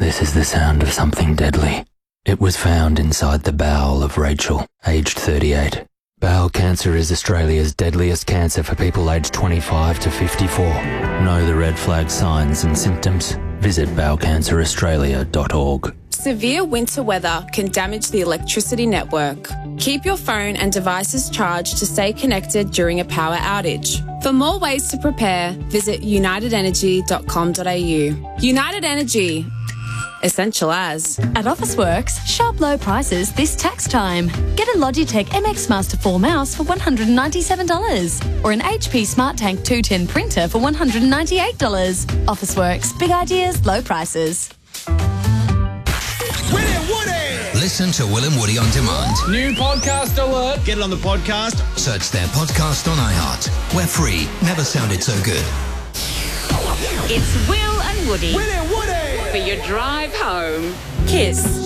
This is the sound of something deadly. It was found inside the bowel of Rachel, aged 38. Bowel cancer is Australia's deadliest cancer for people aged 25 to 54. Know the red flag signs and symptoms? Visit bowelcanceraustralia.org. Severe winter weather can damage the electricity network. Keep your phone and devices charged to stay connected during a power outage. For more ways to prepare, visit unitedenergy.com.au. United Energy. Essential as. At Officeworks, sharp low prices this tax time. Get a Logitech MX Master 4 mouse for $197 or an HP Smart Tank 210 printer for $198. Officeworks, big ideas, low prices. Will and Woody! Listen to Will and Woody on demand. New podcast alert. Get it on the podcast. Search their podcast on iHeart. We're free. Never sounded so good. It's Will and Woody. Will and Woody! For your drive home. Kiss.